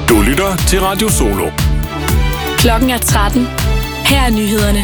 Du lytter til Radio Solo. Klokken er 13. Her er nyhederne.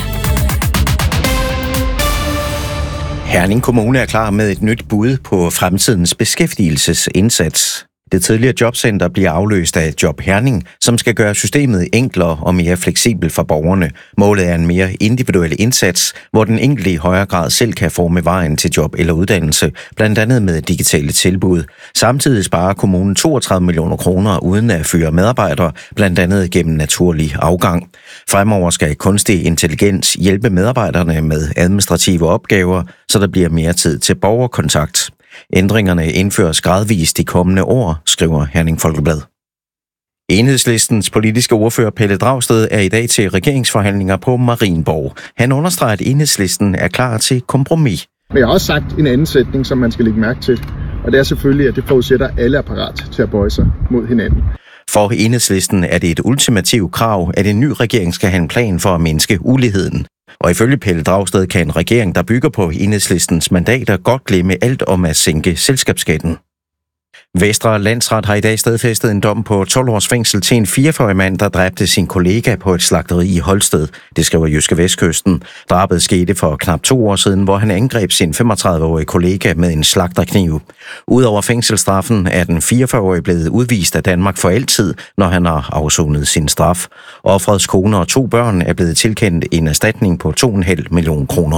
Herning Kommune er klar med et nyt bud på fremtidens beskæftigelsesindsats. Det tidligere jobcenter bliver afløst af Job Herning, som skal gøre systemet enklere og mere fleksibelt for borgerne. Målet er en mere individuel indsats, hvor den enkelte i højere grad selv kan forme vejen til job eller uddannelse, blandt andet med digitale tilbud. Samtidig sparer kommunen 32 millioner kroner uden at fyre medarbejdere, blandt andet gennem naturlig afgang. Fremover skal kunstig intelligens hjælpe medarbejderne med administrative opgaver, så der bliver mere tid til borgerkontakt. Ændringerne indføres gradvist de kommende år, skriver Herning Folkeblad. Enhedslistens politiske ordfører Pelle Dragsted er i dag til regeringsforhandlinger på Marienborg. Han understreger, at Enhedslisten er klar til kompromis. Men jeg har også sagt en anden sætning, som man skal lægge mærke til. Og det er selvfølgelig, at det forudsætter, at alle er parat til at bøje sig mod hinanden. For Enhedslisten er det et ultimativt krav, at en ny regering skal have en plan for at mindske uligheden. Og ifølge Pelle Dragsted kan en regering, der bygger på Enhedslistens mandater, godt glemme alt om at sænke selskabsskatten. Vestre Landsret har i dag stadfæstet en dom på 12 års fængsel til en 44-årig mand, der dræbte sin kollega på et slagteri i Holsted. Det skriver Jyske Vestkysten. Drabet skete for knap 2 år siden, hvor han angreb sin 35-årige kollega med en slagterkniv. Udover fængselsstraffen er den 44-årige blevet udvist af Danmark for altid, når han har afsonet sin straf. Ofrets kone og 2 børn er blevet tilkendt en erstatning på 2,5 millioner kroner.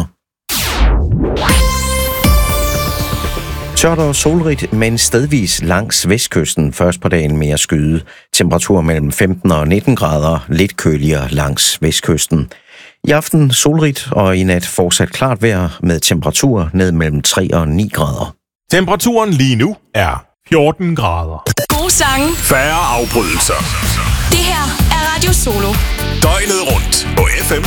Tørt og solrigt, men stedvis langs vestkysten. Først på dagen mere skyde. Temperatur mellem 15 og 19 grader. Lidt køligere langs vestkysten. I aften solrigt og i nat fortsat klart vejr med temperatur ned mellem 3 og 9 grader. Temperaturen lige nu er 14 grader. Gode sange. Færre afbrydelser. Det her er Radio Solo. Døgnet rundt på FM